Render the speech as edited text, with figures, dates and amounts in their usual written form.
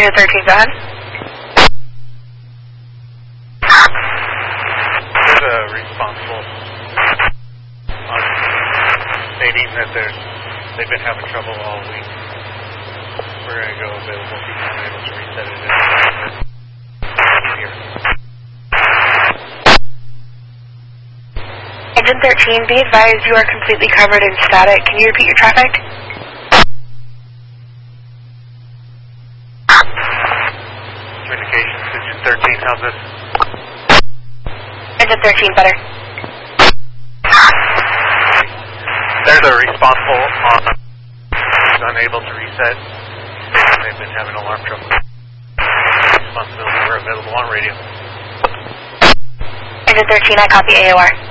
Engine 13, go ahead. There's a responsible stating that they've been having trouble all week. We're going to go available. People are able to reset it here. Engine 13, be advised you are completely covered in static. Can you repeat your traffic? Communications, Engine 13, how's this? Engine 13, better. There's a responsible on who's unable to reset. They've been having alarm trouble. Responsibility, we're available on radio. Engine 13, I copy AOR.